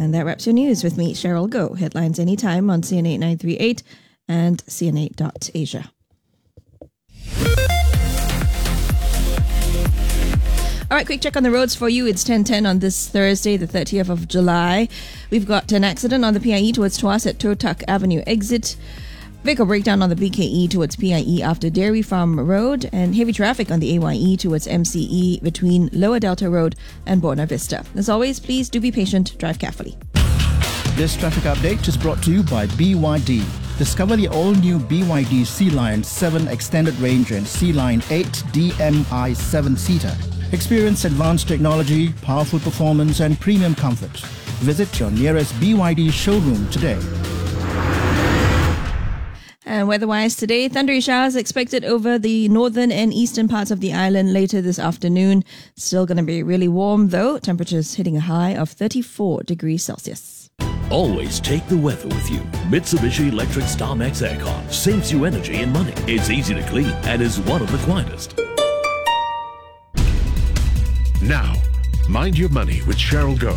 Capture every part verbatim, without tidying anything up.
And that wraps your news with me, Cheryl Go. Headlines anytime on C N eight nine three eight and C N eight dot Asia. All right, quick check on the roads for you. It's ten ten on this Thursday, the thirtieth of July. We've got an accident on the P I E towards Tuas at Toh Tuck Avenue exit. Vehicle breakdown on the B K E towards P I E after Dairy Farm Road, and heavy traffic on the A Y E towards M C E between Lower Delta Road and Buona Vista. As always, please do be patient, drive carefully. This traffic update is brought to you by B Y D. Discover the all-new B Y D Sea Lion seven Extended Range and Sea Lion eight D M I seven-seater. Experience advanced technology, powerful performance and premium comfort. Visit your nearest B Y D showroom today. And weather-wise today, thundery showers expected over the northern and eastern parts of the island later this afternoon. Still going to be really warm though. Temperatures hitting a high of thirty-four degrees Celsius. Always take the weather with you. Mitsubishi Electric StarMax Aircon saves you energy and money. It's easy to clean and is one of the quietest. Now, Mind Your Money with Cheryl Go.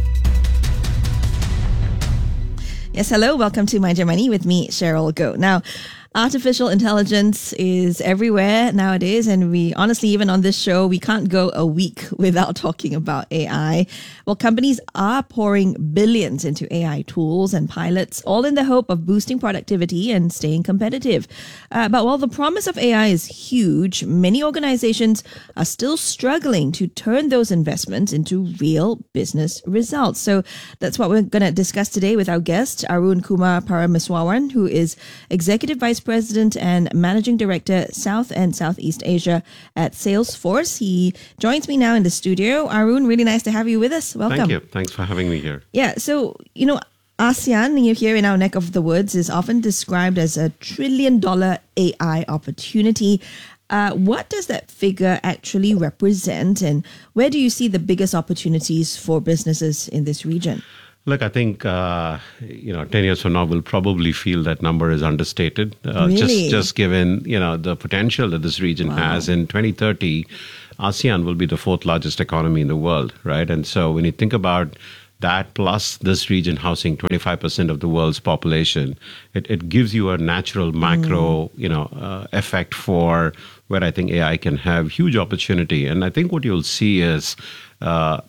Yes, hello. Welcome to Mind Your Money with me, Cheryl Go. Now, artificial intelligence is everywhere nowadays, and we honestly, even on this show, we can't go a week without talking about A I. Well, companies are pouring billions into A I tools and pilots, all in the hope of boosting productivity and staying competitive. Uh, but while the promise of A I is huge, many organizations are still struggling to turn those investments into real business results. So that's what we're going to discuss today with our guest, Arun Kumar Parameswaran, who is Executive Vice President and Managing Director, South and Southeast Asia at Salesforce. He joins me now in the studio. Arun, really nice to have you with us. Welcome. Thank you. Thanks for having me here. Yeah, so, you know, ASEAN, here in our neck of the woods, is often described as a trillion dollar A I opportunity. Uh, what does that figure actually represent, and where do you see the biggest opportunities for businesses in this region? Look, I think, uh, you know, ten years from now, we'll probably feel that number is understated. Uh, Really? Just just given, you know, the potential that this region Wow. has. In twenty thirty, ASEAN will be the fourth largest economy in the world, right? And so when you think about that plus this region housing twenty-five percent of the world's population, it, it gives you a natural macro, you know, uh, effect for where I think A I can have huge opportunity. And I think what you'll see is uh,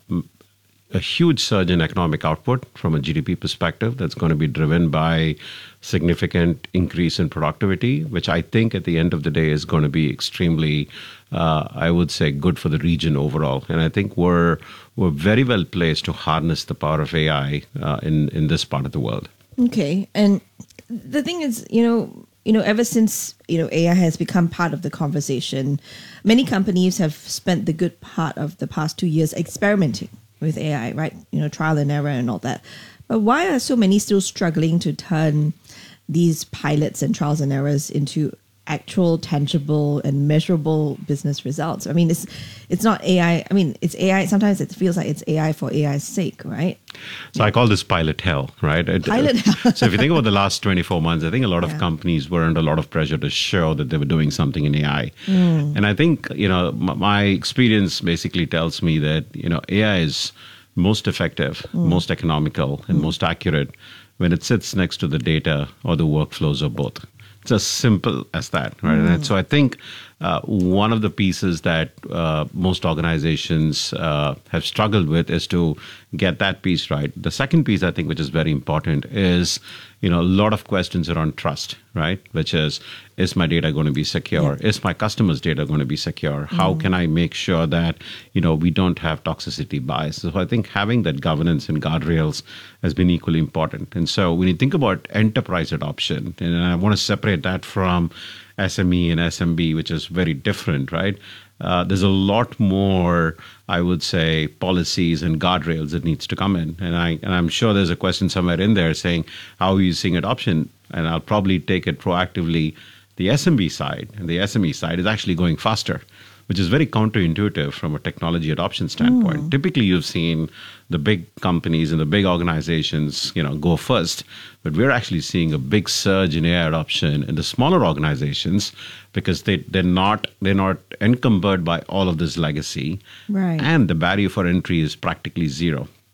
a huge surge in economic output from a G D P perspective that's going to be driven by significant increase in productivity, which I think at the end of the day is going to be extremely, uh, I would say, good for the region overall. And I think we're we're very well placed to harness the power of A I uh, in in this part of the world. Okay, and the thing is, you know, you know, ever since you know A I has become part of the conversation, many companies have spent the good part of the past two years experimenting with A I, right? You know, trial and error and all that. But why are so many still struggling to turn these pilots and trials and errors into actual, tangible, and measurable business results? I mean, it's it's not A I. I mean, it's A I. Sometimes it feels like it's A I for A I's sake, right? So I call this pilot hell, right? It- Pilot hell. So if you think about the last twenty-four months, I think a lot of Yeah. companies were under a lot of pressure to show that they were doing something in A I. Mm. And I think, you know, m- my experience basically tells me that, you know, A I is most effective, Mm. most economical, and most accurate when it sits next to the data or the workflows or both. It's as simple as that, right? And so I think uh, one of the pieces that uh, most organizations uh, have struggled with is to get that piece right. The second piece, I think, which is very important, is you know a lot of questions around trust, right? Which is, is my data going to be secure? Yeah. Is my customers' data going to be secure? How can I make sure that you know we don't have toxicity bias? So I think having that governance and guardrails has been equally important. And so when you think about enterprise adoption, and I want to separate that from S M E and S M B, which is very different, right? Uh, there's a lot more, I would say, policies and guardrails that needs to come in. And, I, and I'm sure there's a question somewhere in there saying, how are you seeing adoption? And I'll probably take it proactively. The S M B side and the S M E side is actually going faster, which is very counterintuitive from a technology adoption standpoint. Mm. Typically, you've seen the big companies and the big organizations, you know, go first, but we're actually seeing a big surge in A I adoption in the smaller organizations because they they're not they're not encumbered by all of this legacy, Right. and the barrier for entry is practically zero.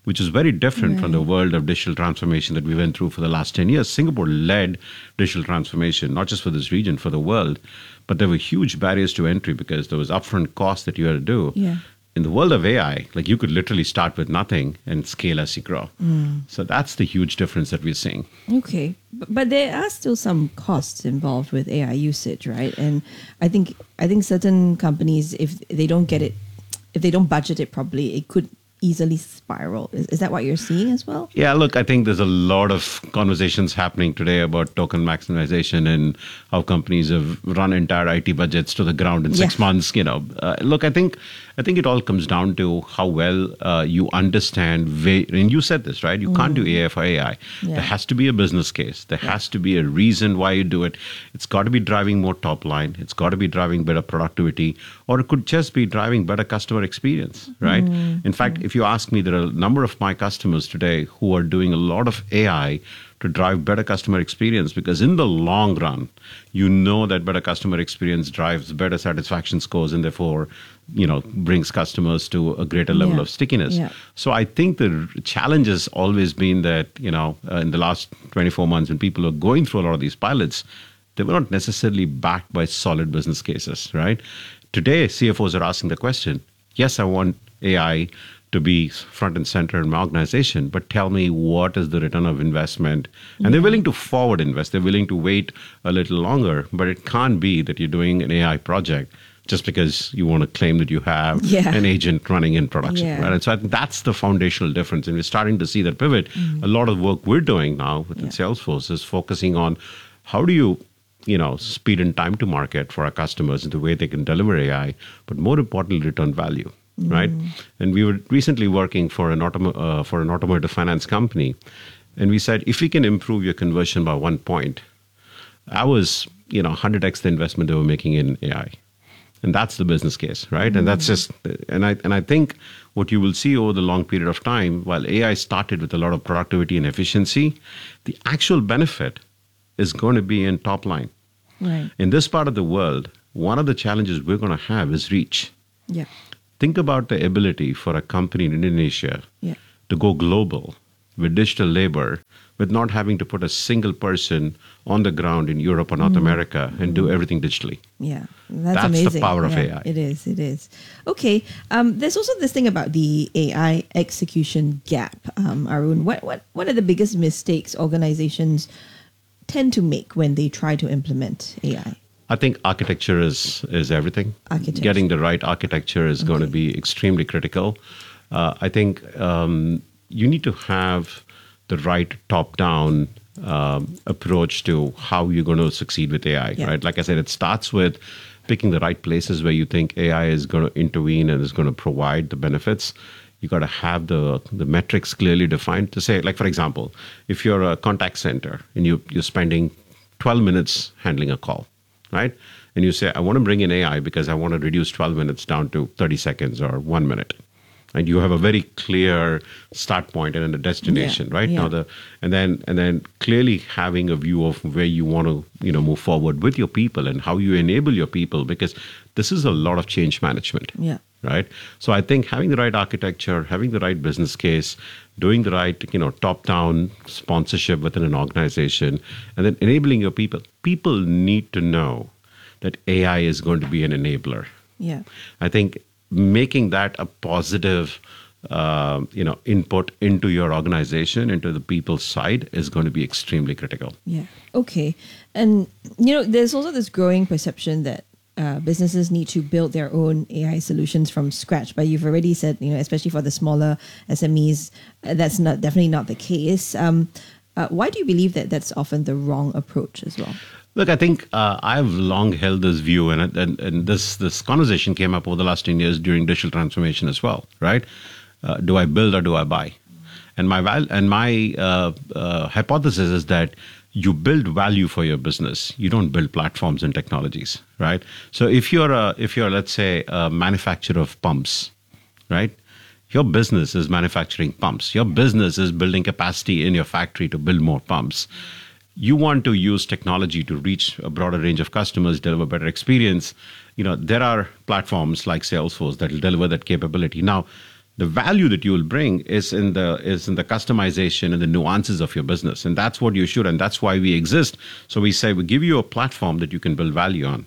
which is very different Right. from the world of digital transformation that we went through for the last ten years. Singapore led digital transformation, not just for this region, for the world. But there were huge barriers to entry because there was upfront cost that you had to do. Yeah. In the world of A I, like you could literally start with nothing and scale as you grow. So that's the huge difference that we're seeing. Okay, but, but there are still some costs involved with A I usage, right? And I think I think certain companies, if they don't get it, if they don't budget it properly, it could easily spiral. Is, is that what you're seeing as well? Yeah, look, I think there's a lot of conversations happening today about token maximization and how companies have run entire I T budgets to the ground in six Yeah. months. You know, uh, look, I think I think it all comes down to how well uh, you understand. Va- and you said this, right? You can't do A I for A I. Yeah. There has to be a business case. There has to be a reason why you do it. It's got to be driving more top line. It's got to be driving better productivity, or it could just be driving better customer experience, right? In fact, if you ask me, there are a number of my customers today who are doing a lot of A I to drive better customer experience, because in the long run, you know that better customer experience drives better satisfaction scores and therefore, you know, brings customers to a greater level Yeah. of stickiness. Yeah. So I think the challenge has always been that, you know, uh, in the last twenty-four months when people are going through a lot of these pilots, they were not necessarily backed by solid business cases, right? Today, C F Os are asking the question, yes, I want A I to be front and center in my organization, but tell me what is the return of investment? And they're willing to forward invest. They're willing to wait a little longer, but it can't be that you're doing an A I project just because you want to claim that you have Yeah. an agent running in production. Yeah. Right? And so I think that's the foundational difference. And we're starting to see that pivot. A lot of work we're doing now within Yeah. Salesforce is focusing on how do you you know, speed and time to market for our customers in the way they can deliver A I, but more importantly, return value, right? And we were recently working for an automo- uh, for an automotive finance company, and we said if we can improve your conversion by one point, I was you know one hundred x the investment they were making in A I, and that's the business case, right? And that's just and I and I think what you will see over the long period of time, while A I started with a lot of productivity and efficiency, the actual benefit is going to be in top line. Right. In this part of the world, one of the challenges we're going to have is reach. Yeah. Think about the ability for a company in Indonesia Yeah. to go global with digital labor, with not having to put a single person on the ground in Europe or North America and do everything digitally. Yeah, that's, That's the amazing. power of Yeah, A I. It is. It is. Okay. Um, there's also this thing about the A I execution gap. Um, Arun, what what what are the biggest mistakes organizations tend to make when they try to implement A I? I think architecture is is everything. Architecture. Getting the right architecture is going to Okay. be extremely critical. Uh, I think um, you need to have the right top-down um, approach to how you're going to succeed with A I. Yeah. Right? Like I said, it starts with picking the right places where you think A I is going to intervene and is going to provide the benefits. You got to have the the metrics clearly defined to say, like for example, if you're a contact center and you you're spending twelve minutes handling a call, right? And you say, I want to bring in A I because I want to reduce twelve minutes down to thirty seconds or one minute. And you have a very clear start point and a destination, Yeah, right? yeah. Now the and then and then clearly having a view of where you want to, you know, move forward with your people and how you enable your people, because this is a lot of change management. Yeah. Right. So I think having the right architecture, having the right business case, doing the right, you know, top-down sponsorship within an organization, and then enabling your people. People need to know that A I is going to be an enabler. Yeah. I think making that a positive, uh, you know, input into your organization, into the people's side, is going to be extremely critical. Yeah. Okay. And, you know, there's also this growing perception that uh, businesses need to build their own A I solutions from scratch. But you've already said, you know, especially for the smaller S M Es, uh, that's not definitely not the case. Um, uh, why do you believe that that's often the wrong approach as well? Look, I think uh, I've long held this view, and, and and this this conversation came up over the last ten years during digital transformation as well, right? Uh, do I build or do I buy? And my val- and my uh, uh, hypothesis is that you build value for your business. You don't build platforms and technologies, right? So if you're a if you're let's say a manufacturer of pumps, right? Your business is manufacturing pumps. Your business is building capacity in your factory to build more pumps. You want to use technology to reach a broader range of customers, deliver better experience. You know, there are platforms like Salesforce that will deliver that capability. Now, The value that you will bring is in the is in the customization and the nuances of your business, and that's what you should, and that's why we exist. So we say we give you a platform that you can build value on.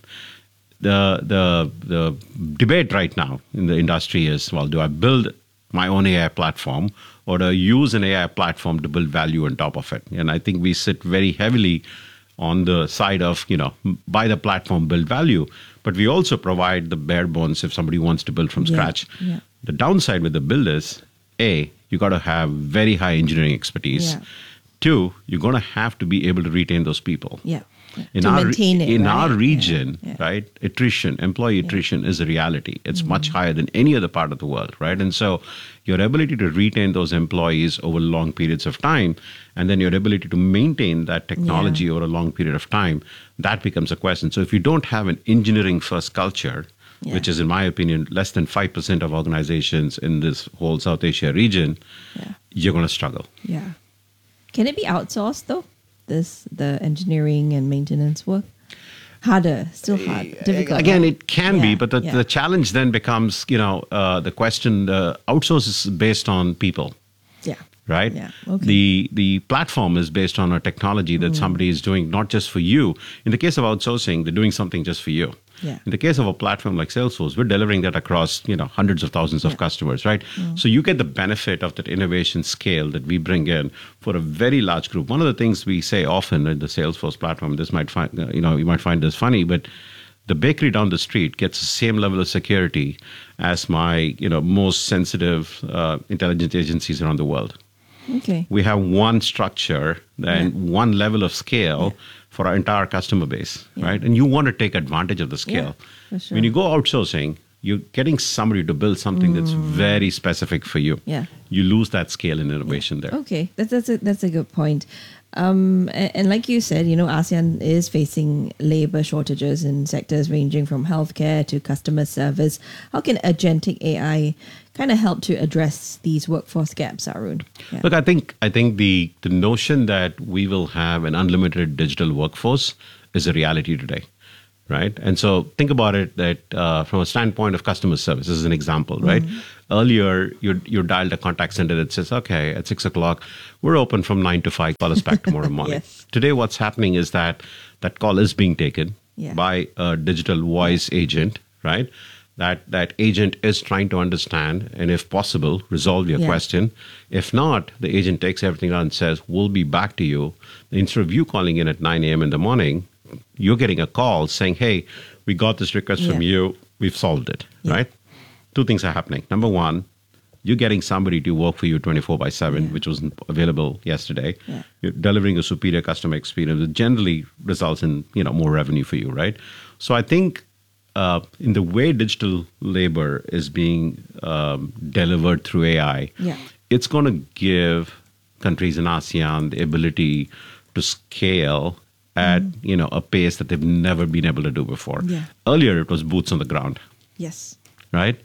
The the the debate right now in the industry is, well, do I build my own A I platform or do I use an A I platform to build value on top of it? And I think we sit very heavily on the side of, you know, buy the platform, build value, but we also provide the bare bones if somebody wants to build from Yeah, scratch. yeah. The downside with the build is, A, you got to have very high engineering expertise. Yeah. Two, you're going to have to be able to retain those people. Yeah. In To our maintain it, in right? our Yeah, region, yeah. right, attrition, employee attrition is a reality. It's Mm-hmm. much higher than any other part of the world, right? And so your ability to retain those employees over long periods of time, and then your ability to maintain that technology Yeah. over a long period of time, that becomes a question. So if you don't have an engineering first culture, Yeah. which is, in my opinion, less than five percent of organizations in this whole South Asia region, Yeah. you're going to struggle. Yeah. Can it be outsourced though? This the engineering and maintenance work? Harder, still hard, difficult. Again, right? it can Yeah, be, but the, yeah. the challenge then becomes, you know, uh, the question, the outsource is based on people, yeah. right? Yeah, okay. The the platform is based on a technology that somebody is doing not just for you. In the case of outsourcing, they're doing something just for you. Yeah. In the case of a platform like Salesforce, we're delivering that across, you know, hundreds of thousands of Yeah. customers, right? So you get the benefit of that innovation scale that we bring in for a very large group. One of the things we say often in the Salesforce platform, this might find, you know, you might find this funny, but the bakery down the street gets the same level of security as my, you know, most sensitive uh, intelligence agencies around the world. Okay. We have one structure and Yeah. one level of scale for our entire customer base, Yeah. right? And you want to take advantage of the scale. for sure. When you go outsourcing, you're getting somebody to build something that's very specific for you. Mm. Yeah. You lose that scale and innovation there. Okay, that's that's a, that's a good point. Um, and, and like you said, you know, ASEAN is facing labor shortages in sectors ranging from healthcare to customer service. How can agentic A I kind of help to address these workforce gaps, Arun? Yeah. Look, I think I think the the notion that we will have an unlimited digital workforce is a reality today, right? And so think about it that uh, from a standpoint of customer service, this is an example, right? Earlier, you you dialed a contact center that says, okay, at six o'clock, we're open from nine to five. Call us back tomorrow morning. Yes. Today, what's happening is that that call is being taken Yeah. by a digital voice agent, right? That that agent is trying to understand and, if possible, resolve your Yeah. question. If not, the agent takes everything out and says, "We'll be back to you." Instead of you calling in at nine a.m. in the morning, you're getting a call saying, "Hey, we got this request from Yeah. you. We've solved it." Yeah. Right? Two things are happening. Number one, you're getting somebody to work for you twenty-four by seven, Yeah. which wasn't available yesterday. Yeah. You're delivering a superior customer experience that generally results in, you know, more revenue for you, right? So I think uh, in the way digital labor is being um, delivered through A I, Yeah. it's going to give countries in ASEAN the ability to scale at, you know, a pace that they've never been able to do before. Yeah. Earlier, it was boots on the ground, Yes. right?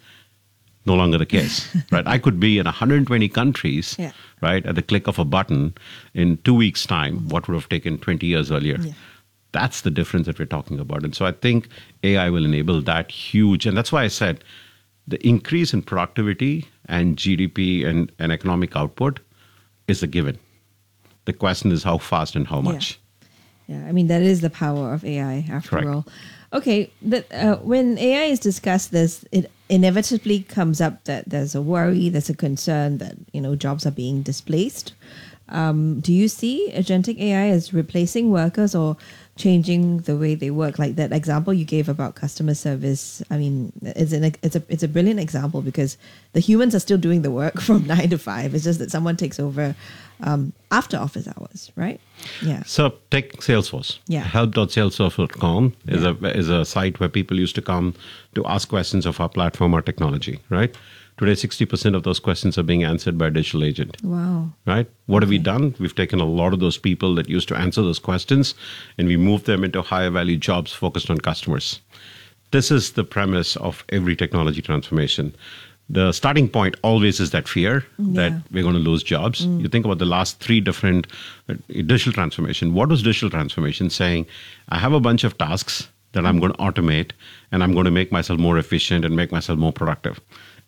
No longer the case, right? I could be in one hundred twenty countries, Yeah. right, at the click of a button in two weeks' time, what would have taken twenty years earlier. Yeah. That's the difference that we're talking about. And so I think A I will enable that huge. And that's why I said the increase in productivity and G D P and, and economic output is a given. The question is how fast and how much. Yeah, I mean that is the power of A I after Correct. all. Okay, that uh, when A I is discussed, there's it inevitably comes up that there's a worry, there's a concern that you know jobs are being displaced. Um, do you see agentic A I as replacing workers or changing the way they work? Like that example you gave about customer service. I mean, it's an it's a it's a brilliant example because the humans are still doing the work from nine to five. It's just that someone takes over um, after office hours, right? Yeah. So take Salesforce. Yeah. help dot salesforce dot com is Yeah. a is a site where people used to come to ask questions of our platform or technology, right? Today, sixty percent of those questions are being answered by a digital agent. Wow. Right? What have we done? We've taken a lot of those people that used to answer those questions and we moved them into higher value jobs focused on customers. This is the premise of every technology transformation. The starting point always is that fear that Yeah. we're going to lose jobs. You think about the last three different uh, digital transformation. What was digital transformation? Saying, I have a bunch of tasks that I'm going to automate and I'm going to make myself more efficient and make myself more productive.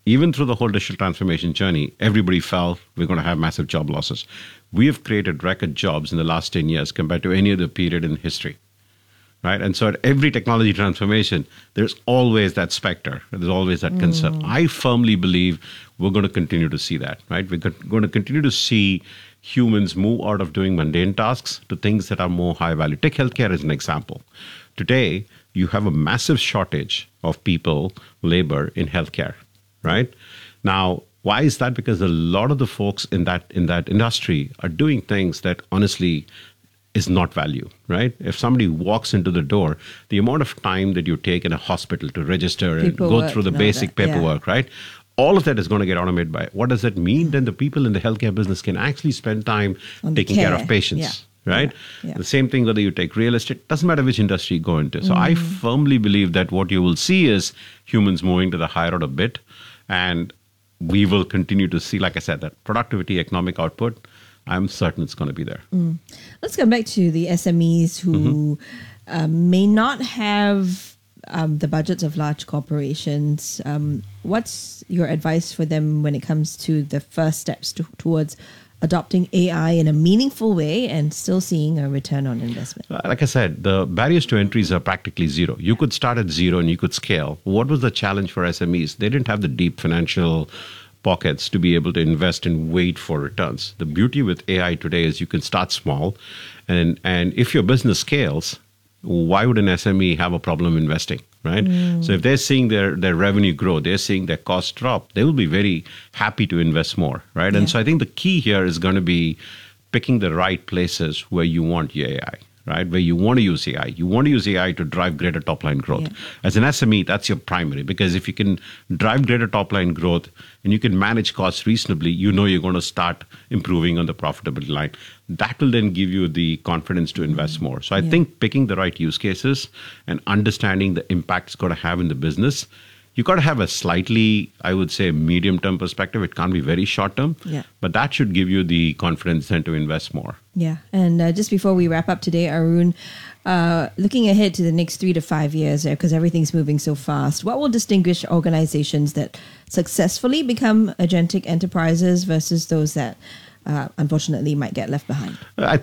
even through the whole digital transformation journey, everybody felt we're going to have massive job losses. We have created record jobs in the last ten years compared to any other period in history. Right. And so at every technology transformation, there's always that specter. There's always that concern. Mm. I firmly believe we're going to continue to see that. Right. We're going to continue to see humans move out of doing mundane tasks to things that are more high value. Take healthcare as an example. Today, you have a massive shortage of people, labor in healthcare. Right. Now, why is that? Because a lot of the folks in that in that industry are doing things that honestly is not value, right? If somebody walks into the door, the amount of time that you take in a hospital to register and People go work through the and all basic that, yeah. paperwork, right? All of that is going to get automated by. What does that mean? Then the people in the healthcare business can actually spend time On taking care care. of patients, Yeah. right? Yeah. Yeah. The same thing whether you take real estate, doesn't matter which industry you go into. So I firmly believe that what you will see is humans moving to the higher order bit, and we will continue to see, like I said, that productivity, economic output. I'm certain it's going to be there. Mm. Let's come back to the S M Es who mm-hmm. um, may not have um, the budgets of large corporations. Um, what's your advice for them when it comes to the first steps to, towards adopting A I in a meaningful way and still seeing a return on investment? Like I said, the barriers to entries are practically zero. You could start at zero and you could scale. What was the challenge for S M Es? They didn't have the deep financial pockets to be able to invest and wait for returns. The beauty with A I today is you can start small, and and if your business scales, why would an S M E have a problem investing, right? Mm. So if they're seeing their, their revenue grow, they're seeing their costs drop, they will be very happy to invest more, right? Yeah. And so I think the key here is going to be picking the right places where you want your A I. Right, where you want to use A I. You want to use A I to drive greater top-line growth. Yeah. As an S M E, that's your primary, because if you can drive greater top-line growth and you can manage costs reasonably, you know you're going to start improving on the profitability line. That will then give you the confidence to invest more. So I yeah. think picking the right use cases and understanding the impact it's going to have in the business, you got to have a slightly, I would say, medium-term perspective. It can't be very short-term, yeah. but that should give you the confidence then to invest more. Yeah. And uh, just before we wrap up today, Arun, uh, looking ahead to the next three to five years, because uh, everything's moving so fast, what will distinguish organizations that successfully become agentic enterprises versus those that uh, unfortunately might get left behind? I